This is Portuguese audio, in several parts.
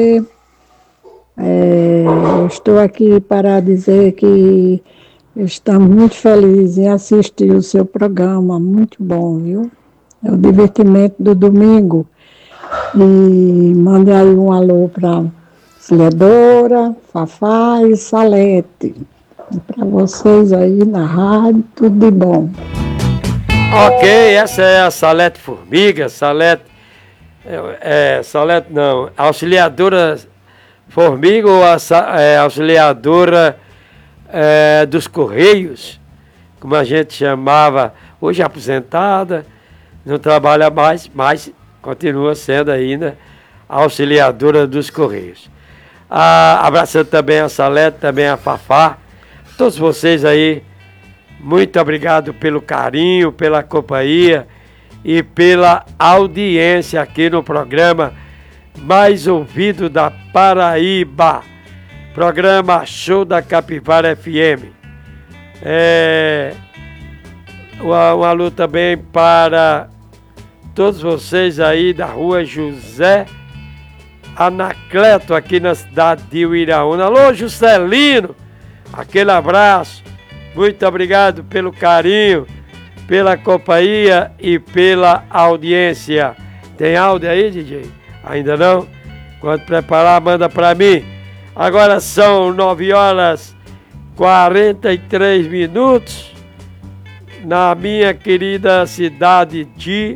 Estou aqui para dizer que estamos muito felizes em assistir o seu programa, muito bom, viu? É o divertimento do domingo. E mande aí um alô para Cledora, Fafá e Salete. Para vocês aí na rádio, tudo de bom. Ok, essa é a Salete Formiga, Salete não, auxiliadora Formiga ou auxiliadora dos Correios, como a gente chamava, hoje aposentada, não trabalha mais, mas continua sendo ainda auxiliadora dos Correios. Abraçando também a Salete, também a Fafá, todos vocês aí, muito obrigado pelo carinho, pela companhia e pela audiência aqui no programa mais ouvido da Paraíba, programa Show da Capivara FM. Um alô também para todos vocês aí da rua José Anacleto, aqui na cidade de Uiraúna. Alô, Juscelino, aquele abraço, muito obrigado pelo carinho, pela companhia e pela audiência. Tem áudio aí, DJ? Ainda não? Quando preparar, manda para mim. Agora são 9h43 na minha querida cidade de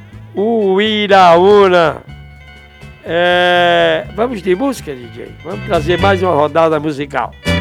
Uiraúna. Vamos de música, DJ? Vamos trazer mais uma rodada musical.